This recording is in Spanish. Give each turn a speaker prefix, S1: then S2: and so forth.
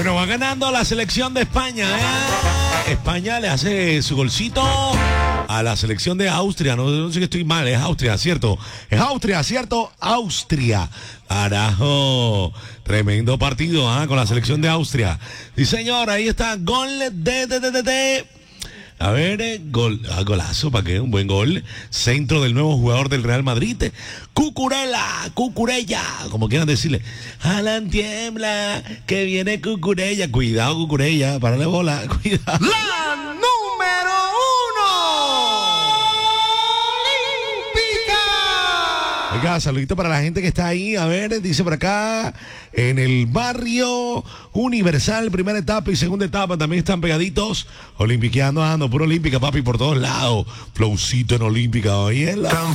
S1: Bueno, va ganando la selección de España, ¿eh? España le hace su golcito a la selección de Austria. No sé que estoy mal, es Austria, ¿cierto? Es Austria, ¿cierto? Austria. Carajo. Tremendo partido, con la selección de Austria. Sí, señor, ahí está. Gol de. A ver, golazo, ¿para qué? Un buen gol. Centro del nuevo jugador del Real Madrid. Cucurella, como quieran decirle. Alan tiembla, que viene Cucurella. Cuidado, Cucurella, párale bola, cuidado.
S2: La número 1.
S1: Oiga, saludito para la gente que está ahí. A ver, dice por acá, en el barrio Universal, primera etapa y segunda etapa también están pegaditos. Olimpiqueando, puro olímpica, papi, por todos lados. Flowcito en olímpica, oye.